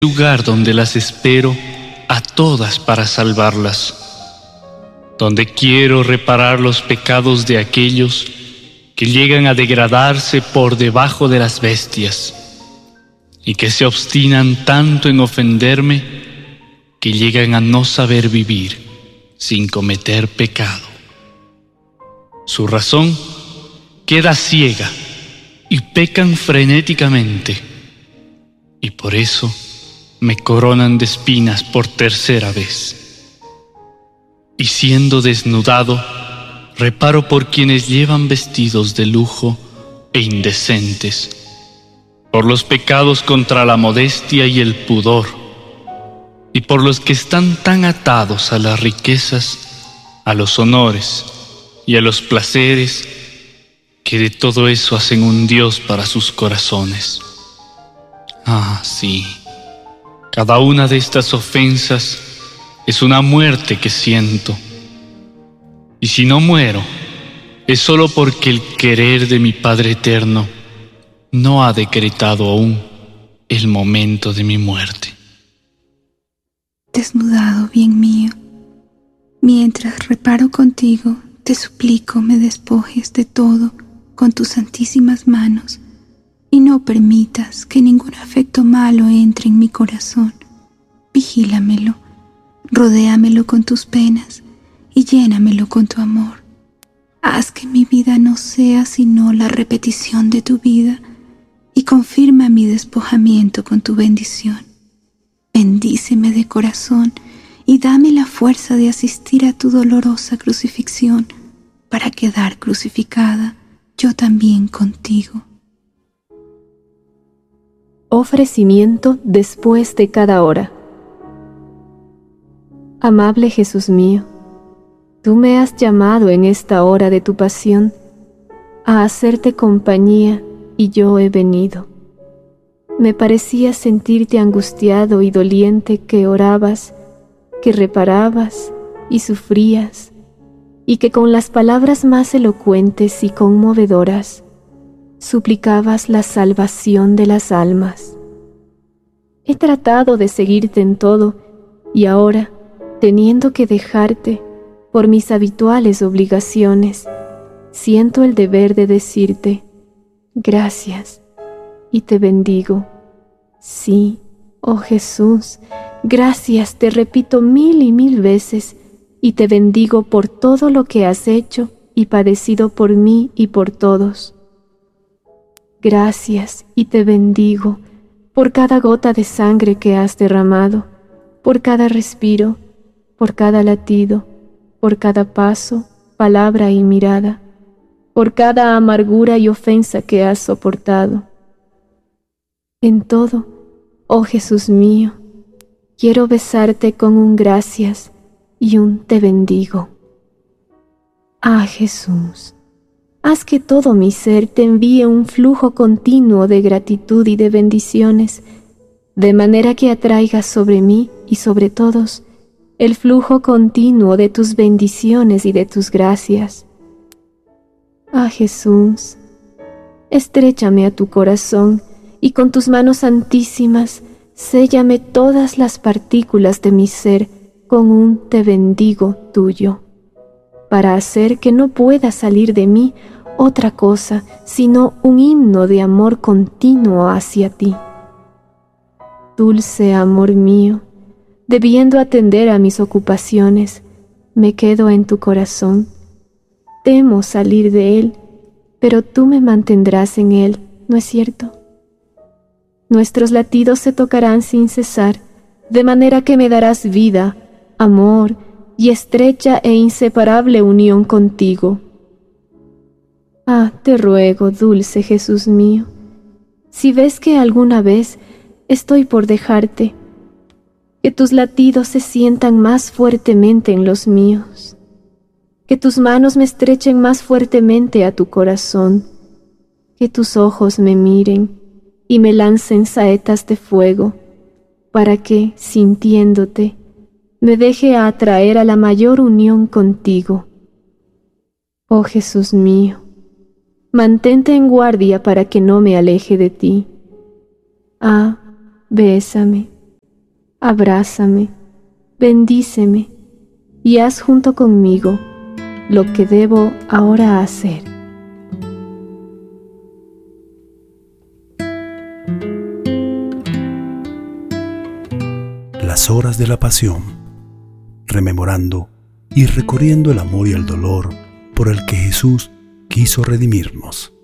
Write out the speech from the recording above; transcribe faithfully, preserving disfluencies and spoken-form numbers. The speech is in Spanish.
Lugar donde las espero a todas para salvarlas, donde quiero reparar los pecados de aquellos que llegan a degradarse por debajo de las bestias y que se obstinan tanto en ofenderme que llegan a no saber vivir sin cometer pecado. Su razón queda ciega y pecan frenéticamente, y por eso me coronan de espinas por tercera vez. Y siendo desnudado, reparo por quienes llevan vestidos de lujo e indecentes, por los pecados contra la modestia y el pudor, y por los que están tan atados a las riquezas, a los honores y a los placeres, que de todo eso hacen un Dios para sus corazones. Ah, sí. Cada una de estas ofensas es una muerte que siento. Y si no muero, es solo porque el querer de mi Padre Eterno no ha decretado aún el momento de mi muerte. Desnudado, bien mío, mientras reparo contigo, te suplico me despojes de todo con tus santísimas manos, y no permitas que ningún afecto malo entre en mi corazón. Vigílamelo, rodéamelo con tus penas y llénamelo con tu amor. Haz que mi vida no sea sino la repetición de tu vida y confirma mi despojamiento con tu bendición. Bendíceme de corazón y dame la fuerza de asistir a tu dolorosa crucifixión para quedar crucificada yo también contigo. Ofrecimiento después de cada hora. Amable Jesús mío, tú me has llamado en esta hora de tu pasión a hacerte compañía y yo he venido. Me parecía sentirte angustiado y doliente, que orabas, que reparabas y sufrías, y que con las palabras más elocuentes y conmovedoras suplicabas la salvación de las almas. He tratado de seguirte en todo, y ahora, teniendo que dejarte por mis habituales obligaciones, siento el deber de decirte gracias y te bendigo. Sí, oh Jesús, gracias te repito mil y mil veces, y te bendigo por todo lo que has hecho y padecido por mí y por todos. Gracias y te bendigo por cada gota de sangre que has derramado, por cada respiro, por cada latido, por cada paso, palabra y mirada, por cada amargura y ofensa que has soportado. En todo, oh Jesús mío, quiero besarte con un gracias y un te bendigo. Ah, Jesús, haz que todo mi ser te envíe un flujo continuo de gratitud y de bendiciones, de manera que atraigas sobre mí y sobre todos el flujo continuo de tus bendiciones y de tus gracias. Ah, Jesús, estréchame a tu corazón y con tus manos santísimas séllame todas las partículas de mi ser con un te bendigo tuyo, para hacer que no pueda salir de mí otra cosa sino un himno de amor continuo hacia ti. Dulce amor mío, debiendo atender a mis ocupaciones, me quedo en tu corazón. Temo salir de él, pero tú me mantendrás en él, ¿no es cierto? Nuestros latidos se tocarán sin cesar, de manera que me darás vida, amor y estrecha e inseparable unión contigo. Ah, te ruego, dulce Jesús mío, si ves que alguna vez estoy por dejarte, que tus latidos se sientan más fuertemente en los míos, que tus manos me estrechen más fuertemente a tu corazón, que tus ojos me miren y me lancen saetas de fuego, para que, sintiéndote, me deje atraer a la mayor unión contigo. Oh Jesús mío, mantente en guardia para que no me aleje de ti. Ah, bésame, abrázame, bendíceme y haz junto conmigo lo que debo ahora hacer. Las horas de la pasión, rememorando y recorriendo el amor y el dolor por el que Jesús quiso redimirnos.